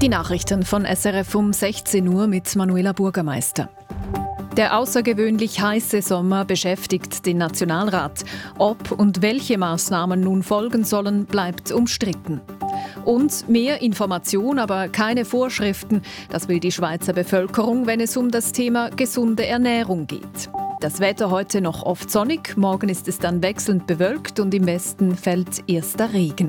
Die Nachrichten von SRF um 16 Uhr mit Manuela Bürgermeister. Der außergewöhnlich heiße Sommer beschäftigt den Nationalrat. Ob und welche Maßnahmen nun folgen sollen, bleibt umstritten. Und mehr Information, aber keine Vorschriften. Das will die Schweizer Bevölkerung, wenn es um das Thema gesunde Ernährung geht. Das Wetter heute noch oft sonnig, morgen ist es dann wechselnd bewölkt und im Westen fällt erster Regen.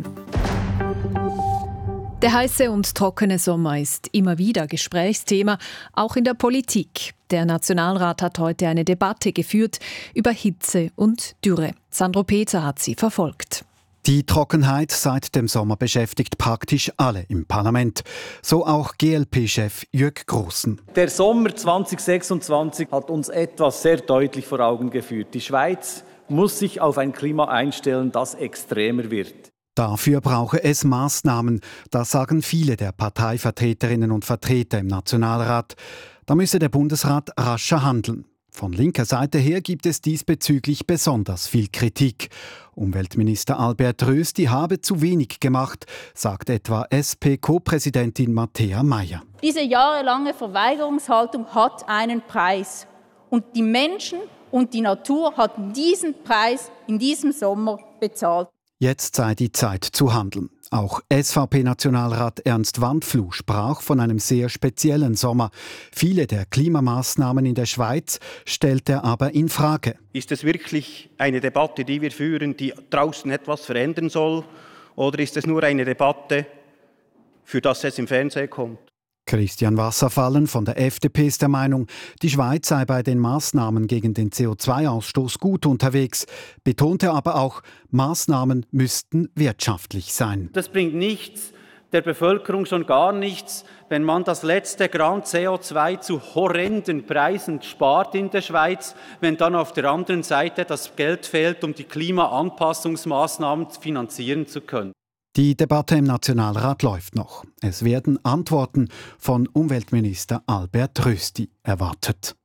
Der heiße und trockene Sommer ist immer wieder Gesprächsthema, auch in der Politik. Der Nationalrat hat heute eine Debatte geführt über Hitze und Dürre. Sandro Peter hat sie verfolgt. Die Trockenheit seit dem Sommer beschäftigt praktisch alle im Parlament. So auch GLP-Chef Jürg Grossen. Der Sommer 2026 hat uns etwas sehr deutlich vor Augen geführt. Die Schweiz muss sich auf ein Klima einstellen, das extremer wird. Dafür brauche es Maßnahmen, das sagen viele der Parteivertreterinnen und Vertreter im Nationalrat. Da müsse der Bundesrat rascher handeln. Von linker Seite her gibt es diesbezüglich besonders viel Kritik. Umweltminister Albert Rösti habe zu wenig gemacht, sagt etwa SP-Co-Präsidentin Matthäa Meier. Diese jahrelange Verweigerungshaltung hat einen Preis. Und die Menschen und die Natur hatten diesen Preis in diesem Sommer bezahlt. Jetzt sei die Zeit zu handeln. Auch SVP-Nationalrat Ernst Wandfluh sprach von einem sehr speziellen Sommer. Viele der Klimamaßnahmen in der Schweiz stellt er aber in Frage. Ist es wirklich eine Debatte, die wir führen, die draußen etwas verändern soll? Oder ist es nur eine Debatte, für das es im Fernsehen kommt? Christian Wasserfallen von der FDP ist der Meinung, die Schweiz sei bei den Maßnahmen gegen den CO2-Ausstoß gut unterwegs, betonte aber auch, Maßnahmen müssten wirtschaftlich sein. Das bringt nichts, der Bevölkerung schon gar nichts, wenn man das letzte Gramm CO2 zu horrenden Preisen spart in der Schweiz, wenn dann auf der anderen Seite das Geld fehlt, um die Klimaanpassungsmaßnahmen finanzieren zu können. Die Debatte im Nationalrat läuft noch. Es werden Antworten von Umweltminister Albert Rösti erwartet.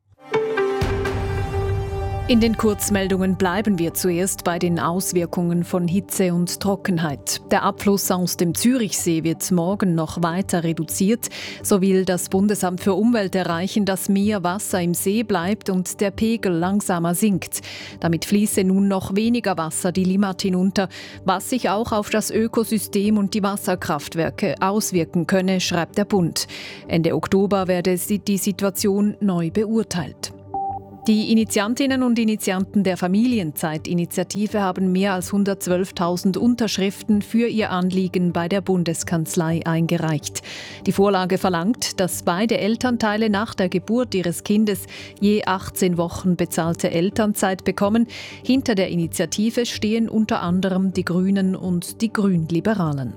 In den Kurzmeldungen bleiben wir zuerst bei den Auswirkungen von Hitze und Trockenheit. Der Abfluss aus dem Zürichsee wird morgen noch weiter reduziert. So will das Bundesamt für Umwelt erreichen, dass mehr Wasser im See bleibt und der Pegel langsamer sinkt. Damit fließe nun noch weniger Wasser die Limmat hinunter, was sich auch auf das Ökosystem und die Wasserkraftwerke auswirken könne, schreibt der Bund. Ende Oktober werde die Situation neu beurteilt. Die Initiantinnen und Initianten der Familienzeit-Initiative haben mehr als 112.000 Unterschriften für ihr Anliegen bei der Bundeskanzlei eingereicht. Die Vorlage verlangt, dass beide Elternteile nach der Geburt ihres Kindes je 18 Wochen bezahlte Elternzeit bekommen. Hinter der Initiative stehen unter anderem die Grünen und die Grünliberalen.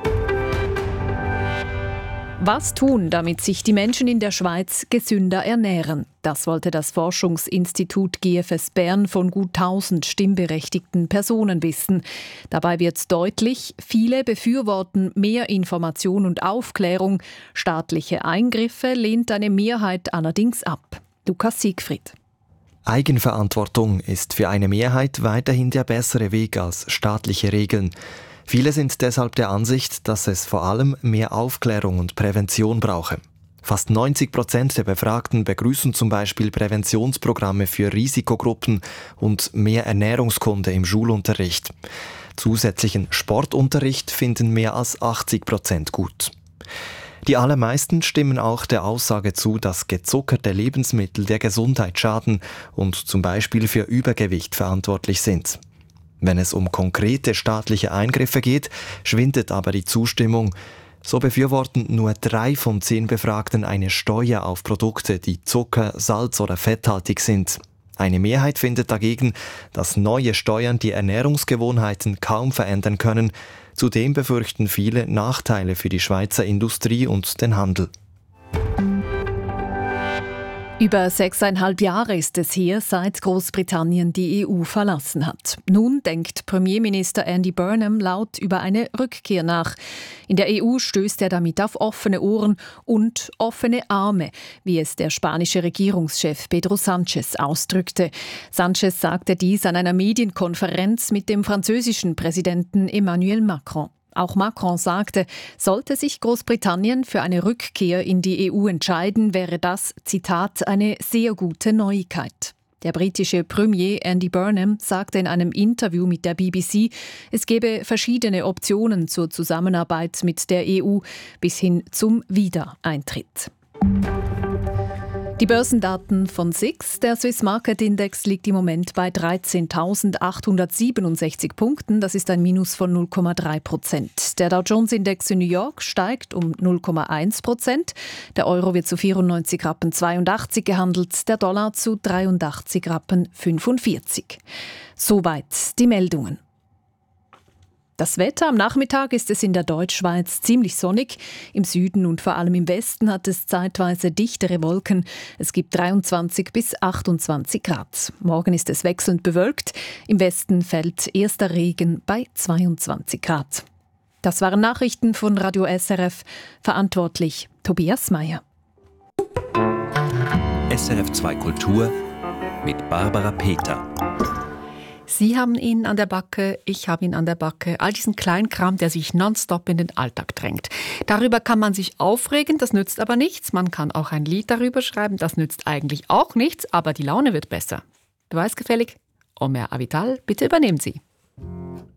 Was tun, damit sich die Menschen in der Schweiz gesünder ernähren? Das wollte das Forschungsinstitut GFS Bern von gut 1000 stimmberechtigten Personen wissen. Dabei wird deutlich, viele befürworten mehr Information und Aufklärung. Staatliche Eingriffe lehnt eine Mehrheit allerdings ab. Lukas Siegfried. Eigenverantwortung ist für eine Mehrheit weiterhin der bessere Weg als staatliche Regeln. Viele sind deshalb der Ansicht, dass es vor allem mehr Aufklärung und Prävention brauche. Fast 90% der Befragten begrüßen zum Beispiel Präventionsprogramme für Risikogruppen und mehr Ernährungskunde im Schulunterricht. Zusätzlichen Sportunterricht finden mehr als 80% gut. Die allermeisten stimmen auch der Aussage zu, dass gezuckerte Lebensmittel der Gesundheit schaden und zum Beispiel für Übergewicht verantwortlich sind. Wenn es um konkrete staatliche Eingriffe geht, schwindet aber die Zustimmung. So befürworten nur 3 von 10 Befragten eine Steuer auf Produkte, die Zucker, Salz oder fetthaltig sind. Eine Mehrheit findet dagegen, dass neue Steuern die Ernährungsgewohnheiten kaum verändern können. Zudem befürchten viele Nachteile für die Schweizer Industrie und den Handel. Über 6,5 Jahre ist es her, seit Großbritannien die EU verlassen hat. Nun denkt Premierminister Andy Burnham laut über eine Rückkehr nach. In der EU stößt er damit auf offene Ohren und offene Arme, wie es der spanische Regierungschef Pedro Sánchez ausdrückte. Sánchez sagte dies an einer Medienkonferenz mit dem französischen Präsidenten Emmanuel Macron. Auch Macron sagte, sollte sich Großbritannien für eine Rückkehr in die EU entscheiden, wäre das, Zitat, eine sehr gute Neuigkeit. Der britische Premier Andy Burnham sagte in einem Interview mit der BBC, es gebe verschiedene Optionen zur Zusammenarbeit mit der EU bis hin zum Wiedereintritt. Die Börsendaten von SIX. Der Swiss Market Index liegt im Moment bei 13.867 Punkten. Das ist ein Minus von 0,3%. Der Dow Jones Index in New York steigt um 0,1%. Der Euro wird zu 94,82 Rappen gehandelt, der Dollar zu 83,45 Rappen. Soweit die Meldungen. Das Wetter: Am Nachmittag ist es in der Deutschschweiz ziemlich sonnig. Im Süden und vor allem im Westen hat es zeitweise dichtere Wolken. Es gibt 23 bis 28 Grad. Morgen ist es wechselnd bewölkt. Im Westen fällt erster Regen bei 22 Grad. Das waren Nachrichten von Radio SRF. Verantwortlich Tobias Meyer. SRF 2 Kultur mit Barbara Peter. Sie haben ihn an der Backe, ich habe ihn an der Backe. All diesen kleinen Kram, der sich nonstop in den Alltag drängt. Darüber kann man sich aufregen, das nützt aber nichts. Man kann auch ein Lied darüber schreiben, das nützt eigentlich auch nichts, aber die Laune wird besser. Beweisgefällig? Omer Avital, bitte übernehmen Sie.